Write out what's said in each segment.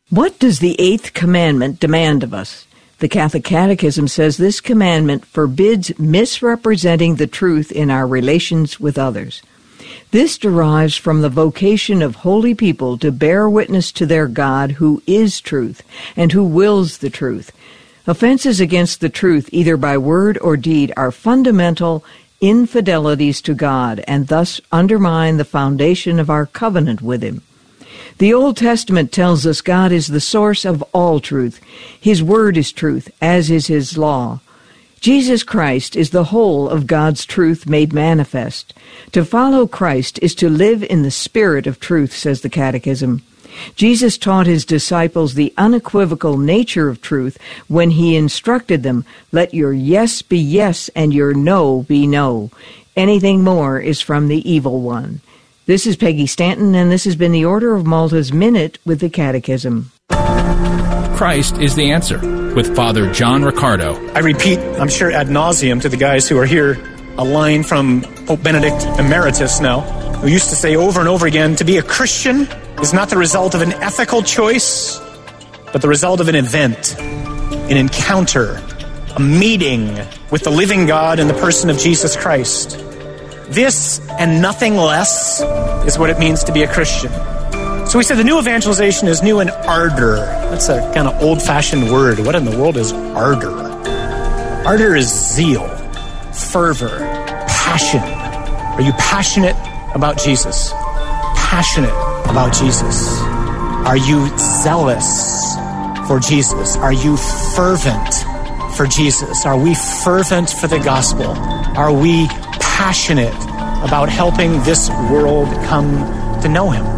What does the 8th commandment demand of us? The Catholic Catechism says this commandment forbids misrepresenting the truth in our relations with others. This derives from the vocation of holy people to bear witness to their God who is truth and who wills the truth. Offenses against the truth, either by word or deed, are fundamental infidelities to God and thus undermine the foundation of our covenant with Him. The Old Testament tells us God is the source of all truth. His word is truth, as is His law. Jesus Christ is the whole of God's truth made manifest. To follow Christ is to live in the spirit of truth, says the Catechism. Jesus taught His disciples the unequivocal nature of truth when He instructed them, "Let your yes be yes and your no be no. Anything more is from the evil one." This is Peggy Stanton, and this has been the Order of Malta's Minute with the Catechism. Christ is the answer, with Father John Riccardo. I repeat, I'm sure ad nauseum to the guys who are here, a line from Pope Benedict Emeritus now, who used to say over and over again, to be a Christian is not the result of an ethical choice, but the result of an event, an encounter, a meeting with the living God in the person of Jesus Christ. This and nothing less is what it means to be a Christian. So we said the new evangelization is new in ardor. That's a kind of old-fashioned word. What in the world is ardor? Ardor is zeal, fervor, passion. Are you passionate about Jesus? Passionate about Jesus. Are you zealous for Jesus? Are you fervent for Jesus? Are we fervent for the gospel? Are we passionate about helping this world come to know Him?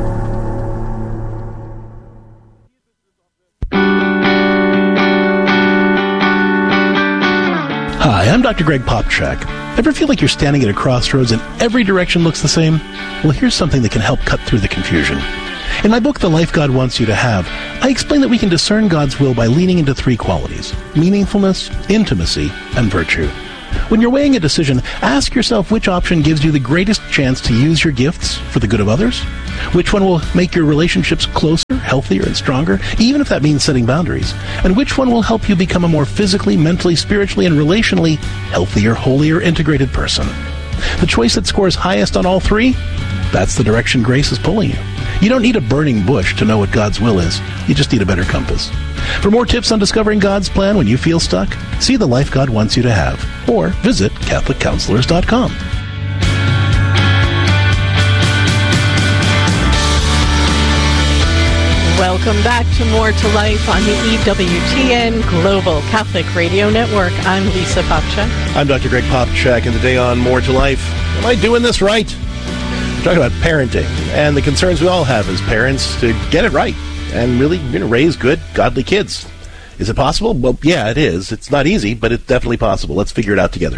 Hi, I'm Dr. Greg Popchak. Ever feel like you're standing at a crossroads and every direction looks the same? Well, here's something that can help cut through the confusion. In my book, The Life God Wants You to Have, I explain that we can discern God's will by leaning into 3 qualities: meaningfulness, intimacy, and virtue. When you're weighing a decision, ask yourself which option gives you the greatest chance to use your gifts for the good of others, which one will make your relationships closer, healthier, and stronger, even if that means setting boundaries, and which one will help you become a more physically, mentally, spiritually, and relationally healthier, holier, integrated person. The choice that scores highest on all 3? That's the direction grace is pulling you. You don't need a burning bush to know what God's will is. You just need a better compass. For more tips on discovering God's plan when you feel stuck, see The Life God Wants You to Have, or visit CatholicCounselors.com. Welcome back to More to Life on the EWTN Global Catholic Radio Network. I'm Lisa Popchak. I'm Dr. Greg Popchak, and today on More to Life, am I doing this right? We're talking about parenting and the concerns we all have as parents to get it right and really raise good, godly kids. Is it possible? Well, yeah, it is. It's not easy, but it's definitely possible. Let's figure it out together.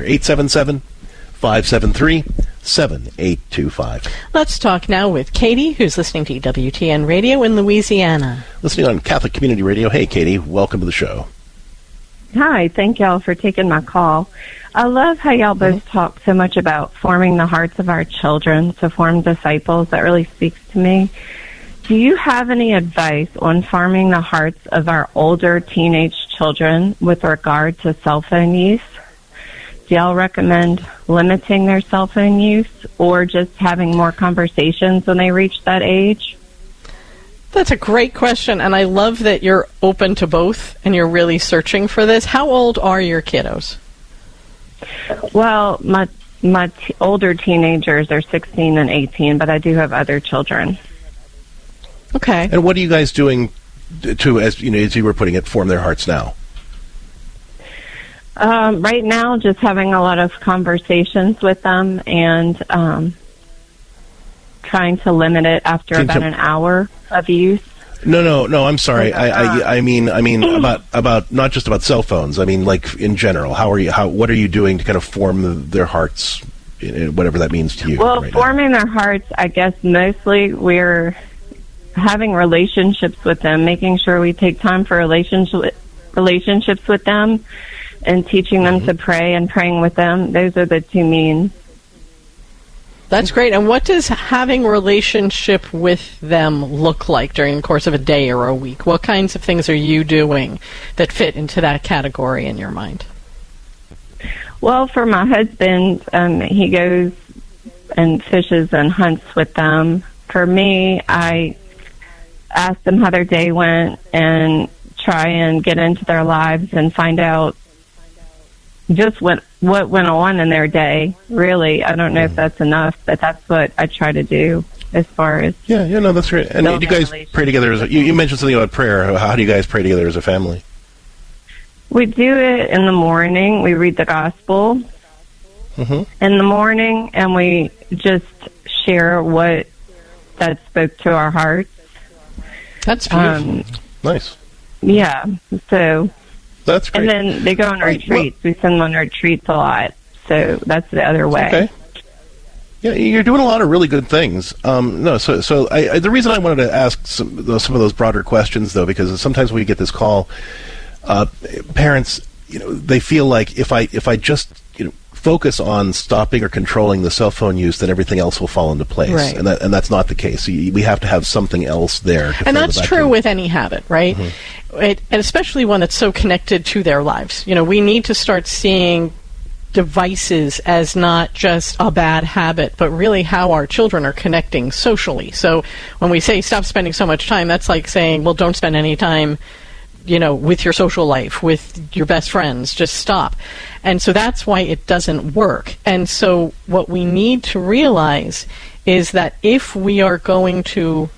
877-573-7825. Let's talk now with Katie, who's listening to EWTN Radio in Louisiana. Listening on Catholic Community Radio. Hey, Katie, welcome to the show. Hi, thank y'all for taking my call. I love how y'all both talk so much about forming the hearts of our children to form disciples. That really speaks to me. Do you have any advice on forming the hearts of our older teenage children with regard to cell phone use? Do y'all recommend limiting their cell phone use or just having more conversations when they reach that age? That's a great question, and I love that you're open to both and you're really searching for this. How old are your kiddos? Well, my older teenagers are 16 and 18, but I do have other children. Okay. And what are you guys doing to, as you were putting it, form their hearts now? Right now, just having a lot of conversations with them and trying to limit it after about an hour of use. No. I'm sorry. I mean about not just about cell phones. I mean, like in general. What are you doing to kind of form their hearts, whatever that means to you? Well, right forming now? their hearts, I guess mostly we're having relationships with them, making sure we take time for relationships with them, and teaching them to pray and praying with them. Those are the two main That's great. And what does having a relationship with them look like during the course of a day or a week? What kinds of things are you doing that fit into that category in your mind? Well, for my husband, he goes and fishes and hunts with them. For me, I ask them how their day went and try and get into their lives and find out just what went on in their day. Really, I don't know if that's enough, but that's what I try to do as far as... Yeah, no, that's great. And you guys pray together you mentioned something about prayer. How do you guys pray together as a family? We do it in the morning. We read the gospel in the morning, and we just share what that spoke to our hearts. That's beautiful. Nice. Yeah, so... That's great. And then they go on retreats. We send them on retreats a lot, so that's the other way. Okay. Yeah, you're doing a lot of really good things. The reason I wanted to ask some of those broader questions, though, because sometimes we get this call, parents, they feel like if I just focus on stopping or controlling the cell phone use, then everything else will fall into place. Right. And that's not the case. We have to have something else there. And that's true with any habit, right? And especially one that's so connected to their lives. We need to start seeing devices as not just a bad habit, but really how our children are connecting socially. So when we say stop spending so much time, that's like saying, well, don't spend any time with your social life, with your best friends, just stop. And so that's why it doesn't work. And so what we need to realize is that if we are going to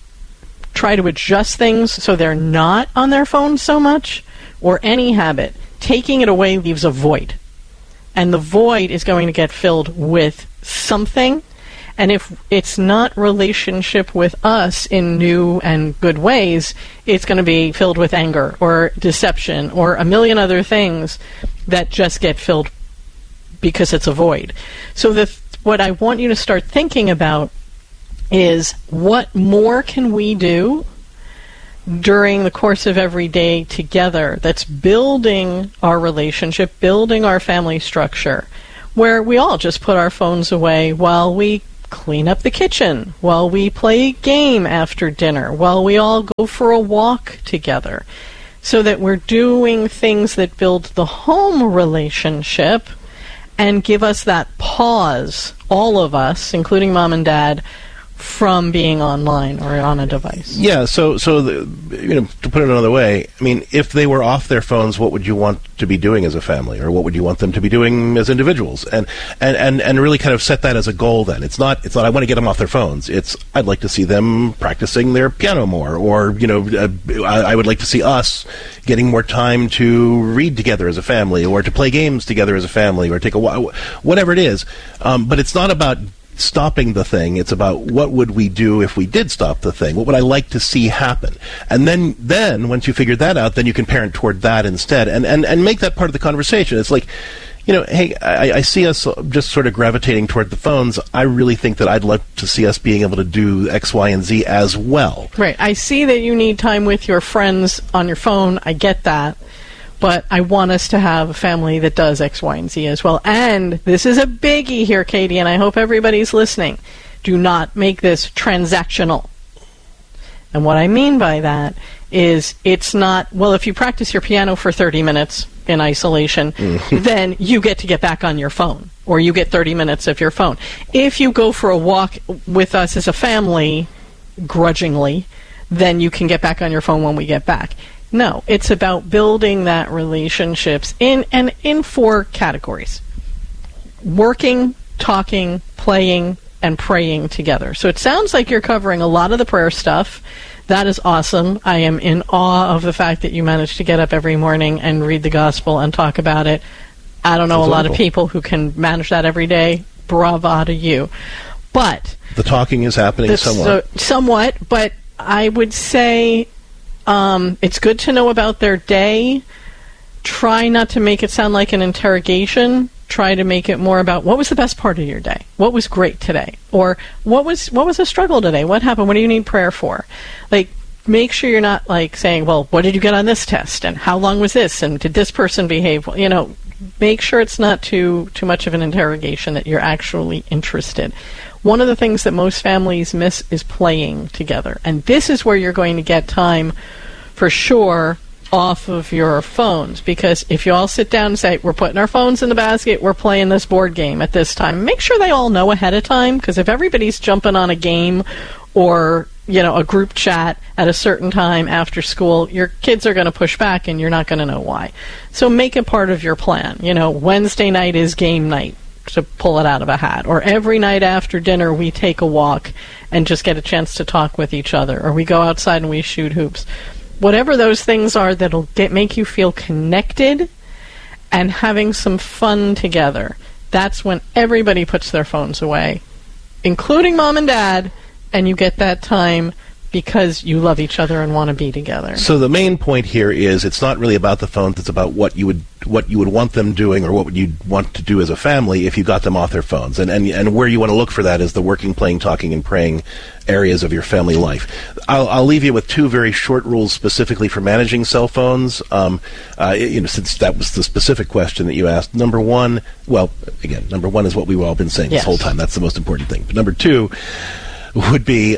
try to adjust things so they're not on their phones so much, or any habit, taking it away leaves a void. And the void is going to get filled with something. And if it's not relationship with us in new and good ways, it's going to be filled with anger or deception or a million other things that just get filled because it's a void. So what I want you to start thinking about is what more can we do during the course of every day together that's building our relationship, building our family structure, where we all just put our phones away while we clean up the kitchen, while we play a game after dinner, while we all go for a walk together, so that we're doing things that build the home relationship and give us that pause, all of us, including mom and dad, from being online or on a device. Yeah, so to put it another way, I mean, if they were off their phones, what would you want to be doing as a family, or what would you want them to be doing as individuals? And really kind of set that as a goal. Then it's not I want to get them off their phones. It's I'd like to see them practicing their piano more, or I would like to see us getting more time to read together as a family, or to play games together as a family, or take a walk, whatever it is. But it's not about stopping the thing. It's about what would we do if we did stop the thing? What would I like to see happen? And then once you figure that out, then you can parent toward that instead, and make that part of the conversation. It's like, hey, I see us just sort of gravitating toward the phones. I really think that I'd like to see us being able to do X, Y, and Z as well. Right. I see that you need time with your friends on your phone. I get that. But I want us to have a family that does X, Y, and Z as well. And this is a biggie here, Katie, and I hope everybody's listening. Do not make this transactional. And what I mean by that is it's not, well, if you practice your piano for 30 minutes in isolation, then you get back on your phone, or you get 30 minutes of your phone. If you go for a walk with us as a family, grudgingly, then you can get back on your phone when we get back. No, it's about building that relationships in 4 categories: working, talking, playing, and praying together. So it sounds like you're covering a lot of the prayer stuff. That is awesome. I am in awe of the fact that you managed to get up every morning and read the gospel and talk about it. I don't know a lot of people who can manage that every day. Bravo to you. But the talking is happening somewhat, but I would say it's good to know about their day. Try not to make it sound like an interrogation. Try to make it more about what was the best part of your day? What was great today? Or what was a struggle today? What happened? What do you need prayer for? Like, make sure you're not like saying, well, what did you get on this test? And how long was this? And did this person behave well? make sure it's not too much of an interrogation, that you're actually interested. One of the things that most families miss is playing together. And this is where you're going to get time, for sure, off of your phones. Because if you all sit down and say, we're putting our phones in the basket, we're playing this board game at this time, make sure they all know ahead of time. Because if everybody's jumping on a game or a group chat at a certain time after school, your kids are going to push back and you're not going to know why. So make it part of your plan. Wednesday night is game night, to pull it out of a hat. Or every night after dinner we take a walk and just get a chance to talk with each other. Or we go outside and we shoot hoops. Whatever those things are that'll make you feel connected and having some fun together, that's when everybody puts their phones away, including mom and dad, and you get that time because you love each other and want to be together. So the main point here is it's not really about the phones, it's about what you would want them doing, or what would you want to do as a family if you got them off their phones. And where you want to look for that is the working, playing, talking, and praying areas of your family life. I'll leave you with two very short rules specifically for managing cell phones. Since that was the specific question that you asked. Number one is what we've all been saying this whole time. That's the most important thing. But number two would be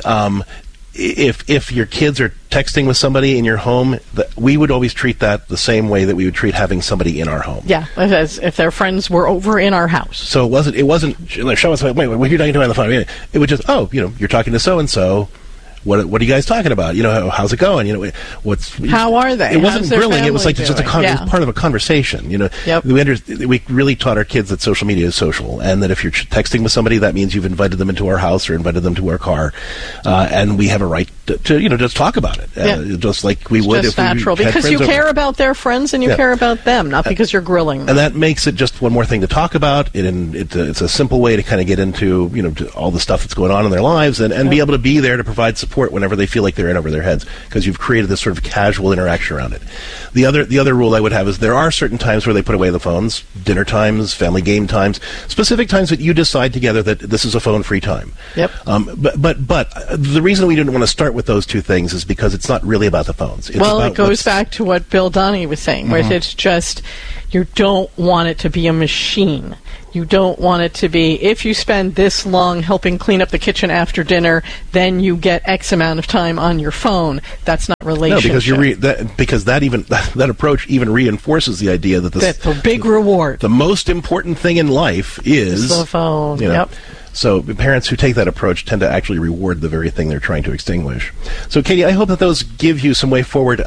if your kids are texting with somebody in your home, we would always treat that the same way that we would treat having somebody in our home. Yeah, as if their friends were over in our house. So it wasn't show us, wait, what are you talking to on the phone? It was just, you're talking to so-and-so. What are you guys talking about? How's it going? How are they? It wasn't grilling. It was like doing? just it was part of a conversation. Yep. We really taught our kids that social media is social, and that if you're texting with somebody, that means you've invited them into our house or invited them to our car, and we have a right to just talk about it, just like we would if we had natural, because you care about their friends and you care about them, not because you're grilling them. And that makes it just one more thing to talk about. It's a simple way to kind of get into all the stuff that's going on in their lives and be able to be there to provide support whenever they feel like they're in over their heads, because you've created this sort of casual interaction around it. The other rule I would have is there are certain times where they put away the phones: dinner times, family game times, specific times that you decide together that this is a phone-free time. Yep. But the reason we didn't want to start with those two things is because it's not really about the phones. It goes back to what Bill Donahue was saying, where it's just, you don't want it to be a machine. You don't want it to be, if you spend this long helping clean up the kitchen after dinner, then you get X amount of time on your phone. That's not relationship. No, because that approach even reinforces the idea that the big reward, the most important thing in life is the phone. Yep. So parents who take that approach tend to actually reward the very thing they're trying to extinguish. So, Katie, I hope that those give you some way forward.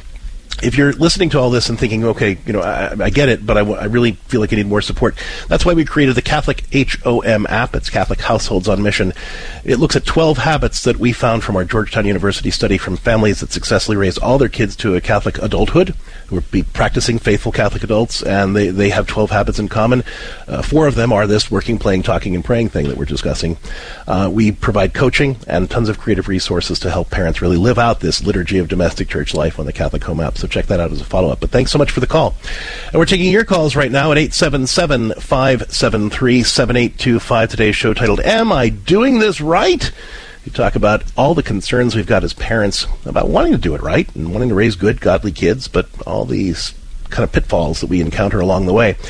If you're listening to all this and thinking, okay, I get it, but I really feel like I need more support, that's why we created the Catholic HOM app. It's Catholic Households on Mission. It looks at 12 habits that we found from our Georgetown University study from families that successfully raised all their kids to a Catholic adulthood, who are practicing faithful Catholic adults, and they have 12 habits in common. 4 of them are this working, playing, talking, and praying thing that we're discussing. We provide coaching and tons of creative resources to help parents really live out this liturgy of domestic church life on the Catholic Home app. So check that out as a follow-up. But thanks so much for the call. And we're taking your calls right now at 877-573-7825. Today's show titled, Am I Doing This Right? We talk about all the concerns we've got as parents about wanting to do it right and wanting to raise good, godly kids, but all these kind of pitfalls that we encounter along the way.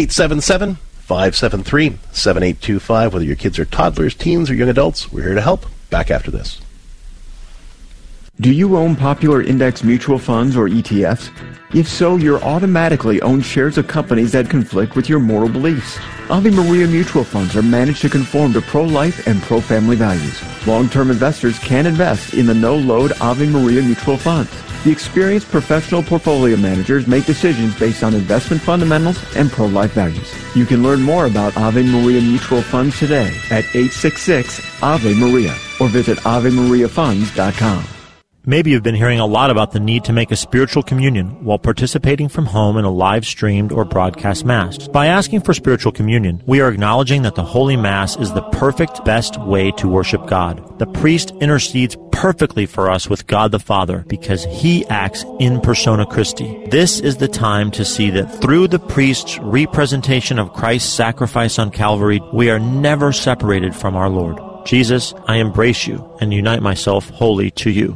877-573-7825. Whether your kids are toddlers, teens, or young adults, we're here to help. Back after this. Do you own popular index mutual funds or ETFs? If so, you're automatically own shares of companies that conflict with your moral beliefs. Ave Maria mutual funds are managed to conform to pro-life and pro-family values. Long-term investors can invest in the no-load Ave Maria mutual funds. The experienced professional portfolio managers make decisions based on investment fundamentals and pro-life values. You can learn more about Ave Maria mutual funds today at 866-AVE-MARIA or visit AveMariaFunds.com. Maybe you've been hearing a lot about the need to make a spiritual communion while participating from home in a live-streamed or broadcast Mass. By asking for spiritual communion, we are acknowledging that the Holy Mass is the perfect, best way to worship God. The priest intercedes perfectly for us with God the Father because he acts in persona Christi. This is the time to see that through the priest's representation of Christ's sacrifice on Calvary, we are never separated from our Lord. Jesus, I embrace you and unite myself wholly to you.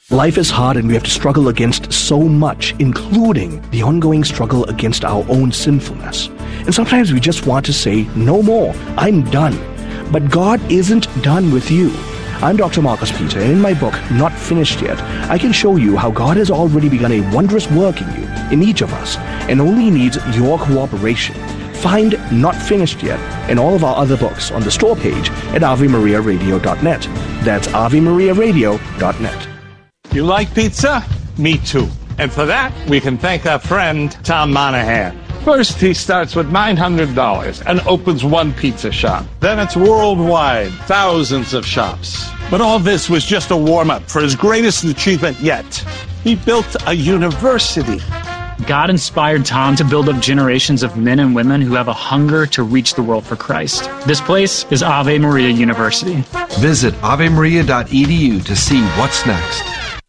Life is hard and we have to struggle against so much, including the ongoing struggle against our own sinfulness. And sometimes we just want to say, no more, I'm done. But God isn't done with you. I'm Dr. Marcus Peter, and in my book, Not Finished Yet, I can show you how God has already begun a wondrous work in you, in each of us, and only needs your cooperation. Find Not Finished Yet and all of our other books on the store page at AveMariaRadio.net. That's AveMariaRadio.net. You like pizza? Me too. And for that, we can thank our friend Tom Monahan. First, he starts with $900 and opens one pizza shop. Then it's worldwide, thousands of shops. But all this was just a warm-up for his greatest achievement yet. He built a university. God inspired Tom to build up generations of men and women who have a hunger to reach the world for Christ. This place is Ave Maria University. Visit avemaria.edu to see what's next.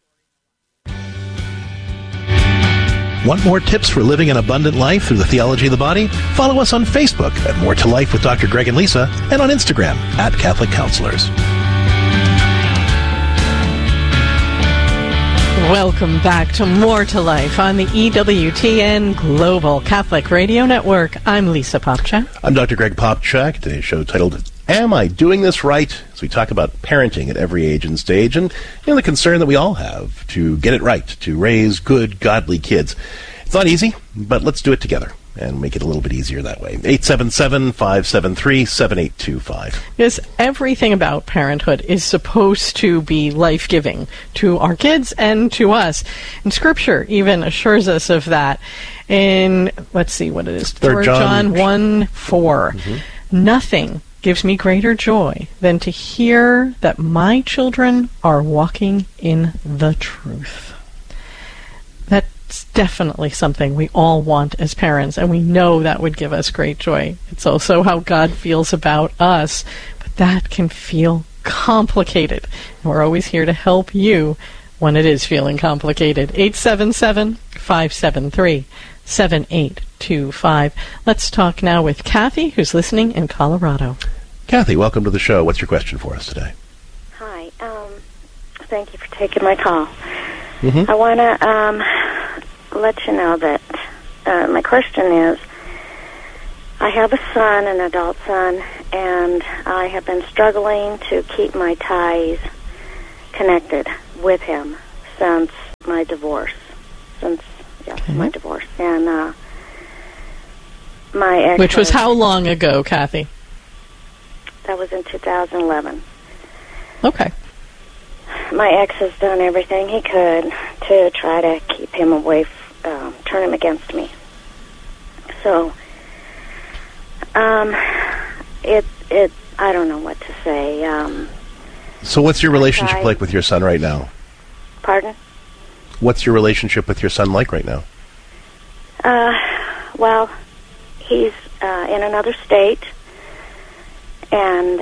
Want more tips for living an abundant life through the theology of the body? Follow us on Facebook at More to Life with Dr. Greg and Lisa, and on Instagram at Catholic Counselors. Welcome back to More to Life on the EWTN Global Catholic Radio Network. I'm Lisa Popchak. I'm Dr. Greg Popchak. Today's show titled, Am I Doing This Right? As we talk about parenting at every age and stage, and the concern that we all have to get it right, to raise good, godly kids. It's not easy, but let's do it together and make it a little bit easier that way. 877-573-7825. Because everything about parenthood is supposed to be life-giving to our kids and to us. And Scripture even assures us of that. In, let's see what it is, 3 John 1:4. Mm-hmm. Nothing gives me greater joy than to hear that my children are walking in the truth. That's definitely something we all want as parents, and we know that would give us great joy. It's also how God feels about us, but that can feel complicated. And we're always here to help you when it is feeling complicated. 877-573-7825. Let's talk now with Kathy, who's listening in Colorado. Kathy, welcome to the show. What's your question for us today? Hi. Thank you for taking my call. Mm-hmm. I want to let you know that my question is, I have a son, an adult son, and I have been struggling to keep my ties connected with him since my divorce. My divorce. And my ex... Which was how long ago, Kathy? That was in 2011. Okay. My ex has done everything he could to try to keep him away, turn him against me. So, I don't know what to say. So what's your relationship like with your son right now? Pardon? What's your relationship with your son like right now? Well, he's in another state, and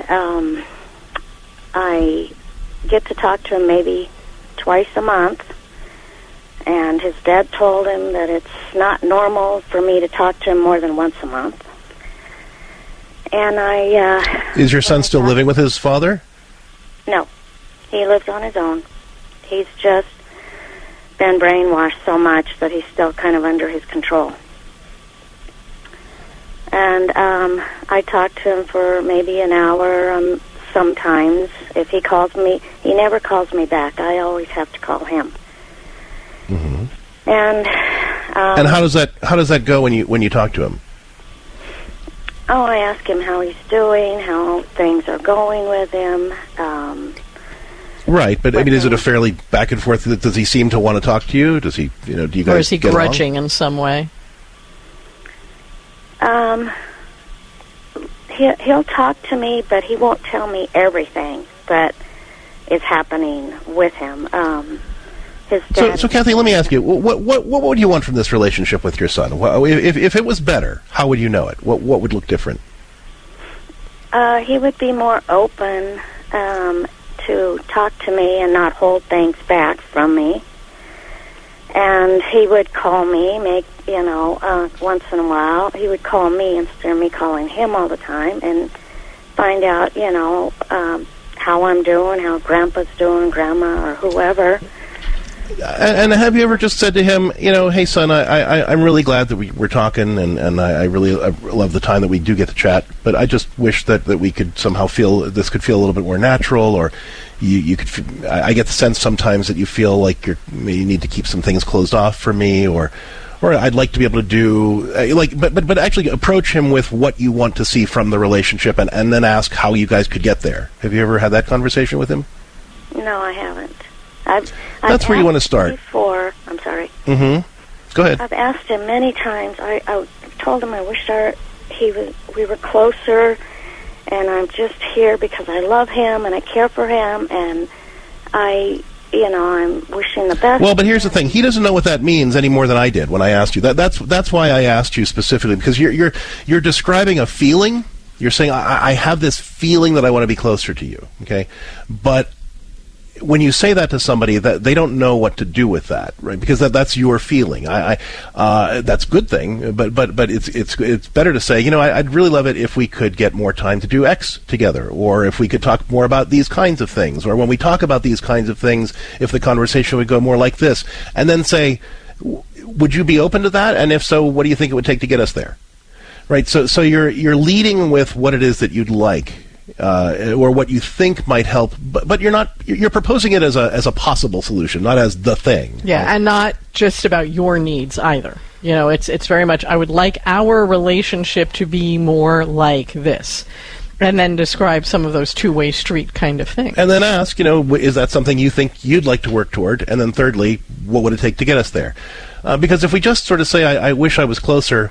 I get to talk to him maybe twice a month, and his dad told him that it's not normal for me to talk to him more than once a month. And Is your son still living with his father? No. He lives on his own. He's just been brainwashed so much that he's still kind of under his control. And I talk to him for maybe an hour sometimes. If he calls me, he never calls me back. I always have to call him. Mm-hmm. And how does that go when you talk to him? Oh, I ask him how he's doing, how things are going with him. Right, but I mean, is it a fairly back and forth? Does he seem to want to talk to you? Does he, do you guys? Or is he get grudging along? in some way? He'll talk to me, but he won't tell me everything that is happening with him. His dad. So Kathy, let me ask you, what would you want from this relationship with your son? If it was better, how would you know it? What would look different? He would be more open to talk to me and not hold things back from me. And he would call me, once in a while. He would call me instead of me calling him all the time and find out, how I'm doing, how Grandpa's doing, Grandma, or whoever. And have you ever just said to him, hey, son, I'm really glad that we're talking, and I love the time that we do get to chat, but I just wish that we could somehow feel a little bit more natural, or you could. I get the sense sometimes that you feel like you need to keep some things closed off for me, or I'd like to be able to do but actually approach him with what you want to see from the relationship, and then ask how you guys could get there. Have you ever had that conversation with him? No, I haven't. That's where you want to start. Before, I'm sorry. Mm-hmm. Go ahead. I've asked him many times. I told him I wish we were closer, and I'm just here because I love him and I care for him, and I'm wishing the best. Well, but here's the thing: he doesn't know what that means any more than I did when I asked you. That's why I asked you specifically, because you're describing a feeling. You're saying I have this feeling that I want to be closer to you. Okay, but when you say that to somebody, that they don't know what to do with that, right? Because that's your feeling. That's a good thing, but it's better to say, I'd really love it if we could get more time to do X together, or if we could talk more about these kinds of things, or when we talk about these kinds of things, if the conversation would go more like this, and then say, would you be open to that? And if so, what do you think it would take to get us there? Right. So you're leading with what it is that you'd like. Or what you think might help, but you're proposing it as a possible solution, not as the thing. Yeah, right? And not just about your needs either. It's very much, I would like our relationship to be more like this. And then describe some of those two-way street kind of things. And then ask, is that something you think you'd like to work toward? And then thirdly, what would it take to get us there? Because if we just sort of say, I wish I was closer,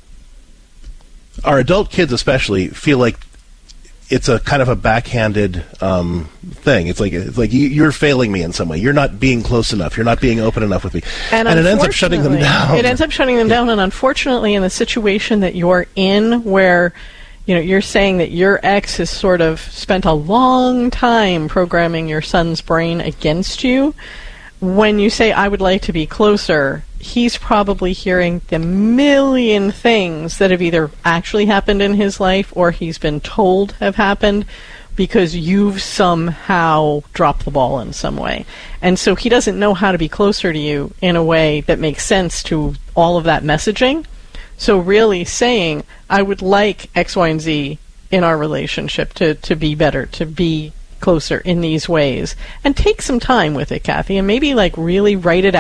our adult kids especially feel like it's a kind of a backhanded thing. It's like you're failing me in some way. You're not being close enough. You're not being open enough with me. And it ends up shutting them down. It ends up shutting them down. And unfortunately, in the situation that you're in, where you're saying that your ex has sort of spent a long time programming your son's brain against you, when you say, I would like to be closer, he's probably hearing the million things that have either actually happened in his life or he's been told have happened because you've somehow dropped the ball in some way. And so he doesn't know how to be closer to you in a way that makes sense to all of that messaging. So really saying, I would like X, Y, and Z in our relationship to be better, to be closer in these ways, and take some time with it, Kathy, and maybe really write it